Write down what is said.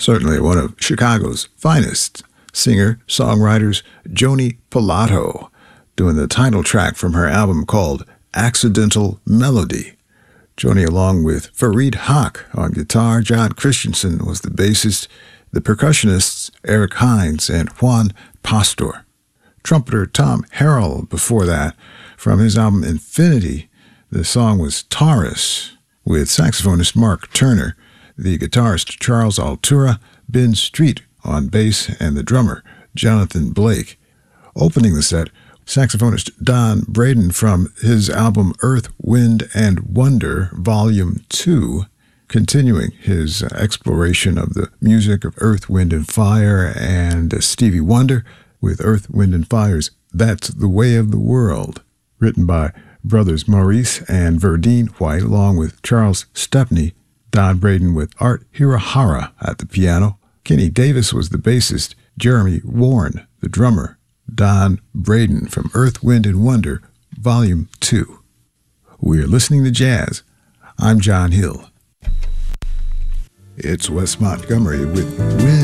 Certainly one of Chicago's finest singer-songwriters, Joni Pilato, doing the title track from her album called Accidental Melody. Joni, along with Fareed Haq on guitar, John Christensen was the bassist, the percussionists Eric Hines and Juan Pastor. Trumpeter Tom Harrell before that, from his album Infinity, the song was Taurus, with saxophonist Mark Turner, the guitarist Charles Altura, Ben Street on bass, and the drummer Jonathan Blake. Opening the set, saxophonist Don Braden from his album Earth, Wind, and Wonder, Volume 2, continuing his exploration of the music of Earth, Wind, and Fire and Stevie Wonder with Earth, Wind, and Fire's That's the Way of the World, written by brothers Maurice and Verdine White, along with Charles Stepney, Don Braden with Art Hirahara at the piano. Kenny Davis was the bassist, Jeremy Warren, the drummer, Don Braden from Earth, Wind, and Wonder, Volume 2. We're listening to jazz. I'm John Hill. It's Wes Montgomery with Wind.